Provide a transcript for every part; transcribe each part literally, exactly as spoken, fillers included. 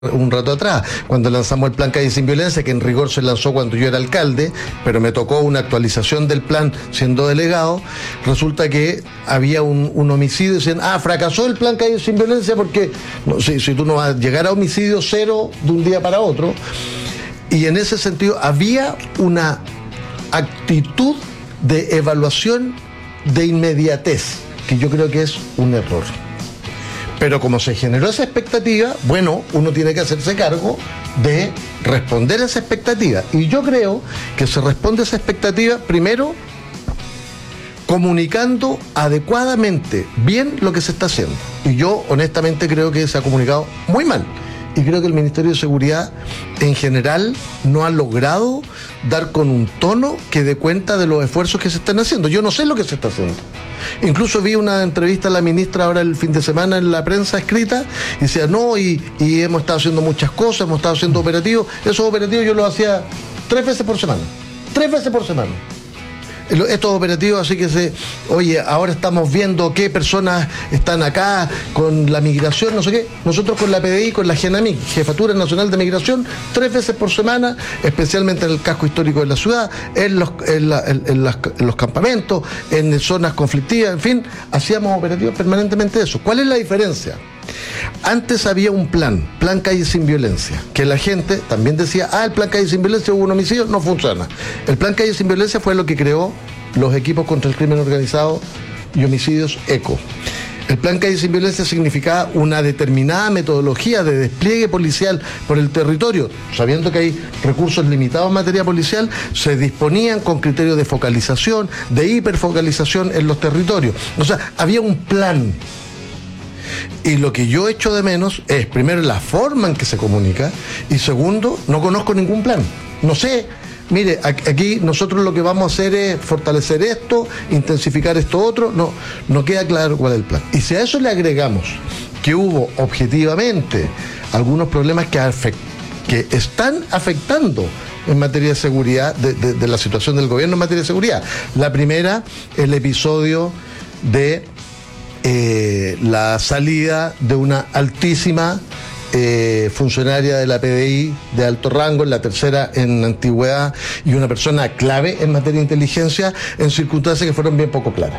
un rato atrás, cuando lanzamos el plan Calle Sin Violencia, que en rigor se lanzó cuando yo era alcalde, pero me tocó una actualización del plan siendo delegado, resulta que había un, un homicidio y decían, ah, fracasó el plan Calle Sin Violencia porque no, si, si tú no vas a llegar a homicidio cero de un día para otro. Y en ese sentido había una actitud de evaluación de inmediatez, que yo creo que es un error. Pero como se generó esa expectativa, bueno, uno tiene que hacerse cargo de responder a esa expectativa. Y yo creo que se responde a esa expectativa, primero, comunicando adecuadamente bien lo que se está haciendo. Y yo, honestamente, creo que se ha comunicado muy mal. Y creo que el Ministerio de Seguridad, en general, no ha logrado dar con un tono que dé cuenta de los esfuerzos que se están haciendo. Yo no sé lo que se está haciendo. Incluso vi una entrevista a la ministra ahora el fin de semana en la prensa escrita, y decía, no, y, y hemos estado haciendo muchas cosas, hemos estado haciendo operativos. Esos operativos yo los hacía tres veces por semana. Tres veces por semana. Estos operativos, así que se, oye, ahora estamos viendo qué personas están acá con la migración, no sé qué. Nosotros con la P D I, con la GENAMIC, Jefatura Nacional de Migración, tres veces por semana, especialmente en el casco histórico de la ciudad, en los, en la, en, en las, en los campamentos, en zonas conflictivas, en fin, hacíamos operativos permanentemente de eso. ¿Cuál es la diferencia? Antes había un plan, plan Calle Sin Violencia, que la gente también decía, ah, el plan Calle Sin Violencia, hubo un homicidio, no funciona. El plan Calle Sin Violencia fue lo que creó los equipos contra el crimen organizado y homicidios ECO. El plan Calle Sin Violencia significaba una determinada metodología de despliegue policial por el territorio, sabiendo que hay recursos limitados en materia policial, se disponían con criterios de focalización, de hiperfocalización en los territorios. O sea, había un plan. Y lo que yo echo de menos es, primero, la forma en que se comunica, y segundo, no conozco ningún plan. No sé, mire, aquí nosotros lo que vamos a hacer es fortalecer esto, intensificar esto otro, no, no queda claro cuál es el plan. Y si a eso le agregamos que hubo objetivamente algunos problemas que, afect, que están afectando en materia de seguridad, de, de, de la situación del gobierno en materia de seguridad. La primera, el episodio de Eh, la salida de una altísima eh, funcionaria de la P D I de alto rango, en la tercera en antigüedad, y una persona clave en materia de inteligencia, en circunstancias que fueron bien poco claras.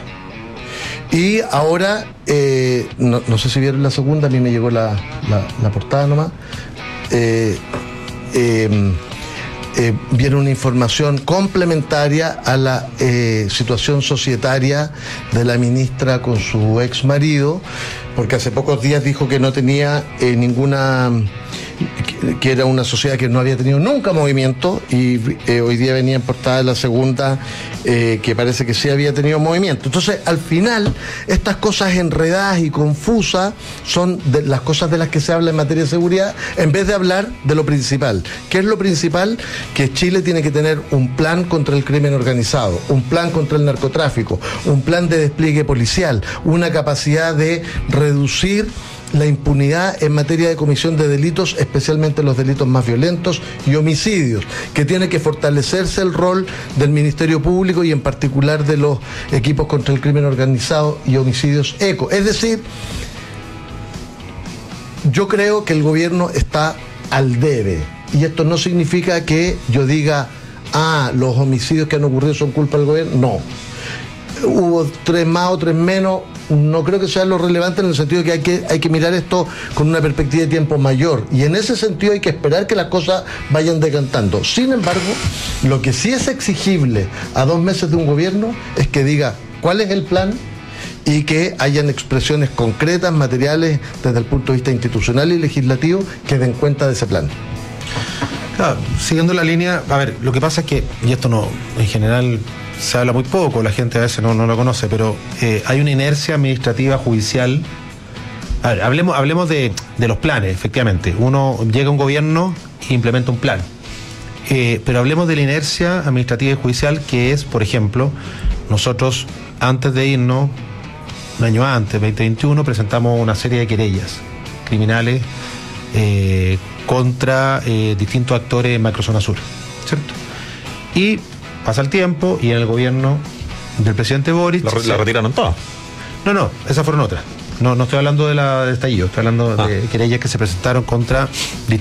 Y ahora, eh, no, no sé si vieron la segunda, a mí me llegó la, la, la portada nomás, eh, eh, Eh, viene una información complementaria a la eh, situación societaria de la ministra con su ex marido, porque hace pocos días dijo que no tenía eh, ninguna, que, que era una sociedad que no había tenido nunca movimiento, y eh, hoy día venía en portada de la segunda eh, que parece que sí había tenido movimiento. Entonces, al final, estas cosas enredadas y confusas son de las cosas de las que se habla en materia de seguridad, en vez de hablar de lo principal. ¿Qué es lo principal? Que Chile tiene que tener un plan contra el crimen organizado, un plan contra el narcotráfico, un plan de despliegue policial, una capacidad de reducir la impunidad en materia de comisión de delitos, especialmente los delitos más violentos y homicidios, que tiene que fortalecerse el rol del Ministerio Público y en particular de los equipos contra el crimen organizado y homicidios ECO. Es decir, yo creo que el gobierno está al debe, y esto no significa que yo diga, ah, los homicidios que han ocurrido son culpa del gobierno. No. Hubo tres más o tres menos, no creo que sea lo relevante, en el sentido de que hay que, hay que mirar esto con una perspectiva de tiempo mayor, y en ese sentido hay que esperar que las cosas vayan decantando. Sin embargo, lo que sí es exigible a dos meses de un gobierno es que diga cuál es el plan y que hayan expresiones concretas, materiales, desde el punto de vista institucional y legislativo, que den cuenta de ese plan. Claro, siguiendo la línea, a ver, lo que pasa es que, y esto no, en general se habla muy poco, la gente a veces no, no lo conoce, pero eh, hay una inercia administrativa judicial. A ver, hablemos, hablemos de, de los planes, efectivamente. Uno llega a un gobierno e implementa un plan. Eh, pero hablemos de la inercia administrativa y judicial, que es, por ejemplo, nosotros, antes de irnos, un año antes, veinte veintiuno, presentamos una serie de querellas criminales eh, contra eh, distintos actores en Macrozona Sur, ¿cierto? Y pasa el tiempo y en el gobierno del presidente Boric... ¿La, la retiraron todas? No, no, esas fueron otras. No, no estoy hablando de la de estallido, estoy hablando Ah. de querellas que se presentaron contra